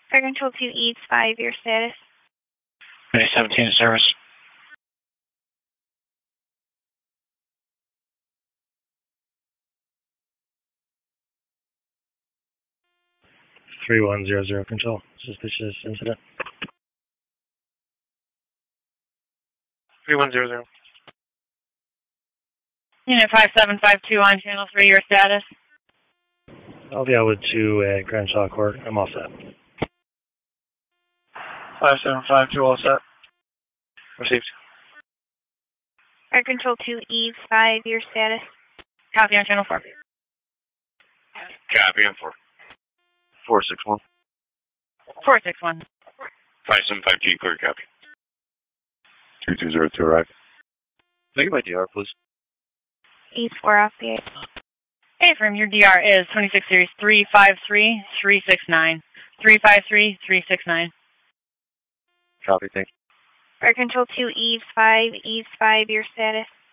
Fire Control 2 East 5, your status. 17 service. 3100 control. Suspicious incident. 3100. Unit 5752 on channel 3, your status. I'll be out with 2 at Crenshaw Court. I'm all set. 5752, all set. Received. Fire Control 2 East 5, your status. Copy on channel 4. Copy on 4. 461. 461. 5752, clear copy. 2202 arrive. Make my DR, please. East 4 off the 8. Hey, from your DR is 26 Series 353369. 353369. Copy, thank you. Fire Control 2 East 5, your status.